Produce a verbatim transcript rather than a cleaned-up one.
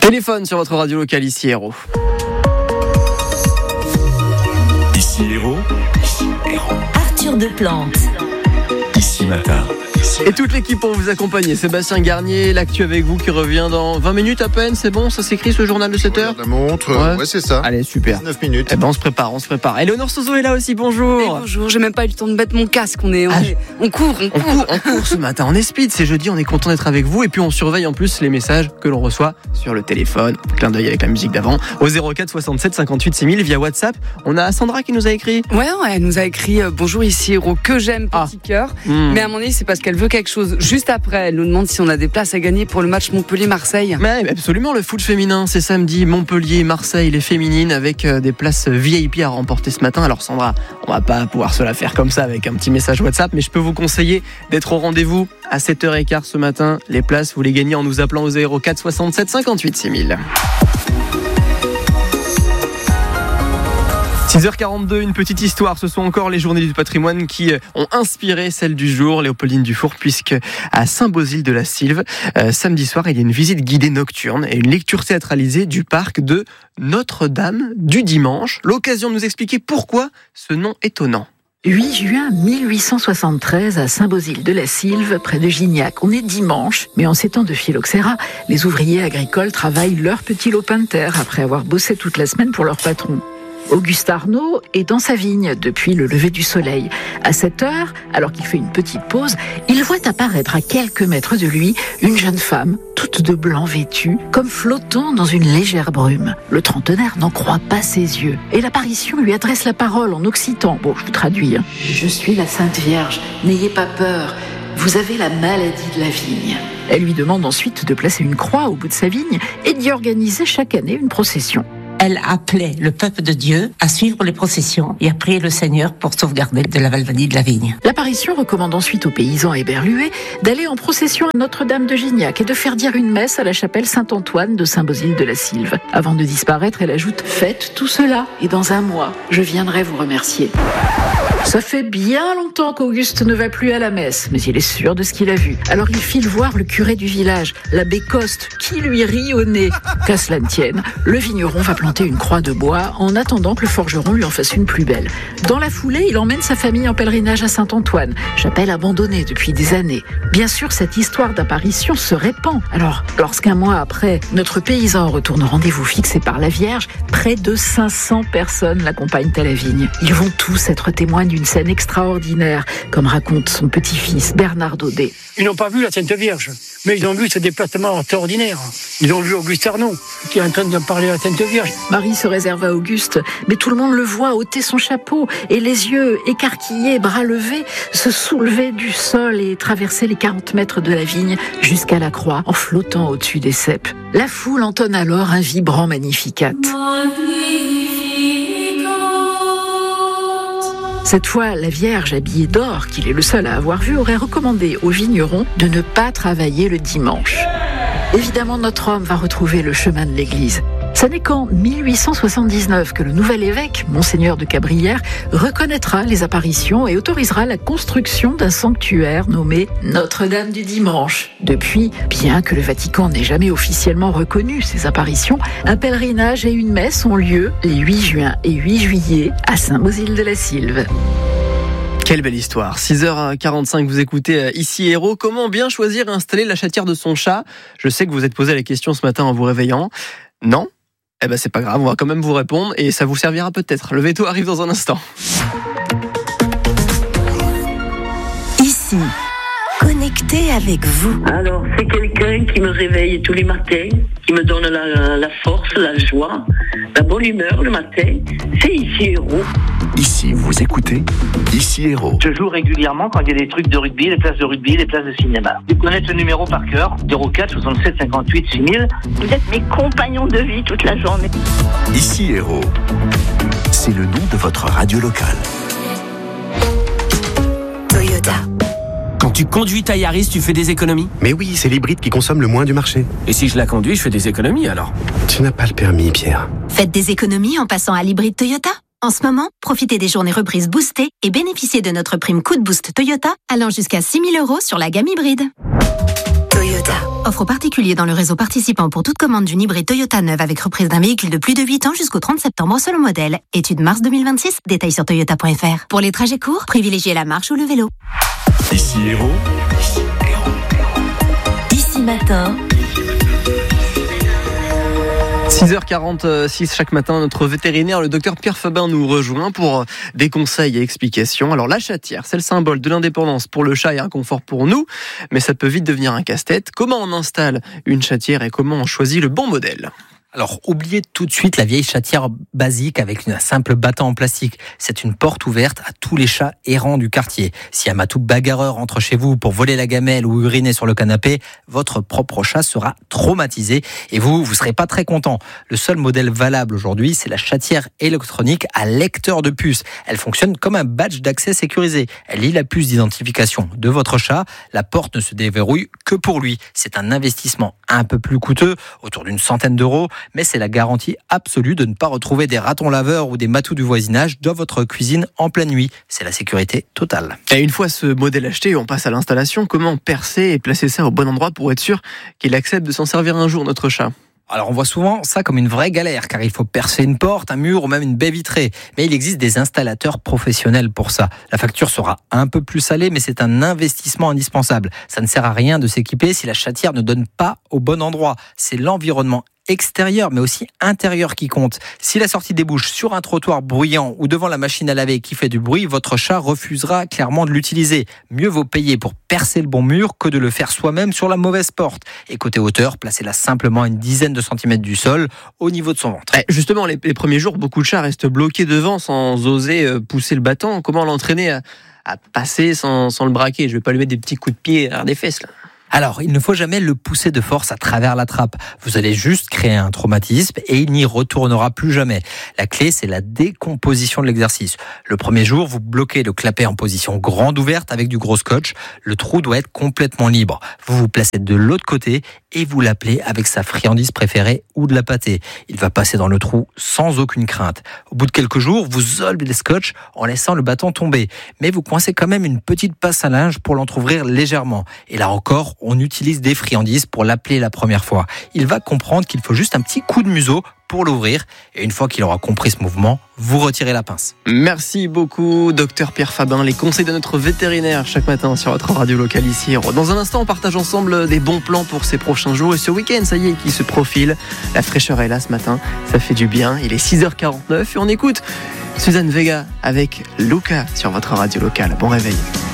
Téléphone sur votre radio locale, ici Héros. Ici Héros. Ici Héros. Arthur Deplante. Ici Matin. Et toute l'équipe pour vous accompagner. Sébastien Garnier, l'actu avec vous qui revient dans vingt minutes à peine. C'est bon, ça s'écrit ce journal de sept heures. La montre, ouais, ouais c'est ça. Allez, super. dix-neuf minutes. Eh ben on se prépare, on se prépare. Éléonore Sozo est là aussi, bonjour. Et bonjour, j'ai même pas eu le temps de mettre mon casque. On est, on, Ah, est, on court, on On court. court, on court ce matin, on est speed, c'est jeudi, on est content d'être avec vous et puis on surveille en plus les messages que l'on reçoit sur le téléphone. Clin d'œil avec la musique d'avant. Au zéro quatre soixante-sept cinquante-huit six mille via WhatsApp. On a Sandra qui nous a écrit. Ouais, ouais, elle nous a écrit euh, bonjour ici Héros que j'aime petit Ah. cœur. Mmh. Mais à mon avis c'est parce qu'elle veut quelque chose. Juste après, elle nous demande si on a des places à gagner pour le match Montpellier-Marseille. Mais absolument, le foot féminin, c'est samedi, Montpellier, Marseille, les féminines, avec euh, des places V I P à remporter ce matin. Alors Sandra, on va pas pouvoir se la faire comme ça avec un petit message WhatsApp, mais je peux vous conseiller d'être au rendez-vous à sept heures quinze ce matin. Les places, vous les gagnez en nous appelant au zéro quatre soixante-sept cinquante-huit six mille. six heures quarante-deux, une petite histoire. Ce sont encore les journées du patrimoine qui ont inspiré celle du jour, Léopoldine Dufour, puisque à Saint-Bauzile-de-la-Sylve, euh, samedi soir, il y a une visite guidée nocturne et une lecture théâtralisée du parc de Notre-Dame du Dimanche. L'occasion de nous expliquer pourquoi ce nom étonnant. huit juin mille huit cent soixante-treize à Saint-Bauzile-de-la-Sylve, près de Gignac. On est dimanche, mais en ces temps de phylloxéra, les ouvriers agricoles travaillent leur petit lopin de terre après avoir bossé toute la semaine pour leur patron. Auguste Arnaud est dans sa vigne depuis le lever du soleil. À cette heure, alors qu'il fait une petite pause, il voit apparaître à quelques mètres de lui une jeune femme, toute de blanc vêtue, comme flottant dans une légère brume. Le trentenaire n'en croit pas ses yeux. Et l'apparition lui adresse la parole en occitan. Bon, je vous traduis. Hein. Je suis la Sainte Vierge, n'ayez pas peur. Vous avez la maladie de la vigne. Elle lui demande ensuite de placer une croix au bout de sa vigne et d'y organiser chaque année une procession. Elle appelait le peuple de Dieu à suivre les processions et à prier le Seigneur pour sauvegarder de la Valvanie de la vigne. L'apparition recommande ensuite aux paysans éberlués d'aller en procession à Notre-Dame de Gignac et de faire dire une messe à la chapelle Saint-Antoine de Saint-Bauzile-de-la-Sylve. Avant de disparaître, elle ajoute « Faites tout cela et dans un mois, je viendrai vous remercier ». Ça fait bien longtemps qu'Auguste ne va plus à la messe, mais il est sûr de ce qu'il a vu. Alors il file voir le curé du village, l'abbé Coste, qui lui rit au nez. Qu'à cela ne tienne, le vigneron va planter une croix de bois en attendant que le forgeron lui en fasse une plus belle. Dans la foulée, il emmène sa famille en pèlerinage à Saint-Antoine, chapelle abandonnée depuis des années. Bien sûr, cette histoire d'apparition se répand. Alors, lorsqu'un mois après, notre paysan retourne au rendez-vous fixé par la Vierge, près de cinq cents personnes l'accompagnent à la vigne. Ils vont tous être témoins d'une scène extraordinaire, comme raconte son petit-fils Bernard Daudet. Ils n'ont pas vu la Sainte Vierge, mais ils ont vu ce déplacement extraordinaire. Ils ont vu Auguste Arnaud, qui est en train de parler à la Sainte Vierge. Marie se réserve à Auguste, mais tout le monde le voit ôter son chapeau et les yeux écarquillés, bras levés, se soulever du sol et traverser les quarante mètres de la vigne jusqu'à la croix en flottant au-dessus des ceps. La foule entonne alors un vibrant Magnificat. Cette fois, la Vierge, habillée d'or, qu'il est le seul à avoir vu, aurait recommandé aux vignerons de ne pas travailler le dimanche. Évidemment, notre homme va retrouver le chemin de l'église. Ce n'est qu'en mille huit cent soixante-dix-neuf que le nouvel évêque, Monseigneur de Cabrières, reconnaîtra les apparitions et autorisera la construction d'un sanctuaire nommé Notre-Dame du Dimanche. Depuis, bien que le Vatican n'ait jamais officiellement reconnu ces apparitions, un pèlerinage et une messe ont lieu les huit juin et huit juillet à Saint-Bauzile-de-la-Sylve. Quelle belle histoire. six heures quarante-cinq, vous écoutez Ici Héros. Comment bien choisir et installer la chatière de son chat ? Je sais que vous êtes posé la question ce matin en vous réveillant. Non ? Eh ben c'est pas grave, on va quand même vous répondre et ça vous servira peut-être. Le veto arrive dans un instant. Ici, connecté avec vous. Alors, c'est quelqu'un qui me réveille tous les matins, qui me donne la, la force, la joie, la bonne humeur le matin. C'est Ici Héros. Ici, vous écoutez Ici Héros. Je joue régulièrement quand il y a des trucs de rugby, les places de rugby, les places de cinéma. Vous connaissez le numéro par cœur, zéro quatre soixante-sept cinquante-huit six mille. Vous êtes mes compagnons de vie toute la journée. Ici Héros. C'est le nom de votre radio locale. Toyota. Quand tu conduis ta Yaris, tu fais des économies ? Mais oui, c'est l'hybride qui consomme le moins du marché. Et si je la conduis, je fais des économies alors ? Tu n'as pas le permis, Pierre. Faites des économies en passant à l'hybride Toyota. En ce moment, profitez des journées reprises boostées et bénéficiez de notre prime Coup de Boost Toyota allant jusqu'à six mille euros sur la gamme hybride. Toyota. Toyota. Offre aux particuliers dans le réseau participant pour toute commande d'une hybride Toyota neuve avec reprise d'un véhicule de plus de huit ans jusqu'au trente septembre selon modèle. Étude mars deux mille vingt-six, détails sur toyota point f r. Pour les trajets courts, privilégiez la marche ou le vélo. Ici Héros. Ici matin. six heures quarante-six chaque matin, notre vétérinaire, le docteur Pierre Fabin, nous rejoint pour des conseils et explications. Alors la chatière, c'est le symbole de l'indépendance pour le chat et un confort pour nous, mais ça peut vite devenir un casse-tête. Comment on installe une chatière et comment on choisit le bon modèle ? Alors, oubliez tout de suite la vieille chatière basique avec un simple battant en plastique. C'est une porte ouverte à tous les chats errants du quartier. Si un matou bagarreur entre chez vous pour voler la gamelle ou uriner sur le canapé, votre propre chat sera traumatisé et vous, vous serez pas très content. Le seul modèle valable aujourd'hui, c'est la chatière électronique à lecteur de puce. Elle fonctionne comme un badge d'accès sécurisé. Elle lit la puce d'identification de votre chat. La porte ne se déverrouille que pour lui. C'est un investissement un peu plus coûteux, autour d'une centaine d'euros, mais c'est la garantie absolue de ne pas retrouver des ratons laveurs ou des matous du voisinage dans votre cuisine en pleine nuit. C'est la sécurité totale. Et une fois ce modèle acheté, on passe à l'installation. Comment percer et placer ça au bon endroit pour être sûr qu'il accepte de s'en servir un jour, notre chat ? Alors on voit souvent ça comme une vraie galère car il faut percer une porte, un mur ou même une baie vitrée. Mais il existe des installateurs professionnels pour ça. La facture sera un peu plus salée mais c'est un investissement indispensable. Ça ne sert à rien de s'équiper si la chatière ne donne pas au bon endroit. C'est l'environnement extérieur mais aussi intérieur qui compte. Si la sortie débouche sur un trottoir bruyant ou devant la machine à laver qui fait du bruit, votre chat refusera clairement de l'utiliser. Mieux vaut payer pour percer le bon mur que de le faire soi-même sur la mauvaise porte. Et côté hauteur, placez-la simplement à une dizaine de centimètres du sol au niveau de son ventre. Justement, les, les premiers jours, beaucoup de chats restent bloqués devant sans oser pousser le battant. Comment l'entraîner à, à passer sans, sans le braquer ? Je vais pas lui mettre des petits coups de pied à des fesses là. Alors, il ne faut jamais le pousser de force à travers la trappe. Vous allez juste créer un traumatisme et il n'y retournera plus jamais. La clé, c'est la décomposition de l'exercice. Le premier jour, vous bloquez le clapet en position grande ouverte avec du gros scotch. Le trou doit être complètement libre. Vous vous placez de l'autre côté et vous l'appelez avec sa friandise préférée ou de la pâtée. Il va passer dans le trou sans aucune crainte. Au bout de quelques jours, vous solvez le scotch en laissant le bâton tomber. Mais vous coincez quand même une petite passe à linge pour l'entrouvrir légèrement. Et là encore, on utilise des friandises pour l'appeler la première fois. Il va comprendre qu'il faut juste un petit coup de museau pour l'ouvrir. Et une fois qu'il aura compris ce mouvement, vous retirez la pince. Merci beaucoup, docteur Pierre Fabin. Les conseils de notre vétérinaire chaque matin sur votre radio locale ici. Dans un instant, on partage ensemble des bons plans pour ces prochains jours. Et ce week-end, ça y est, qui se profile. La fraîcheur est là ce matin. Ça fait du bien. Il est six heures quarante-neuf et on écoute Suzanne Vega avec Luca sur votre radio locale. Bon réveil.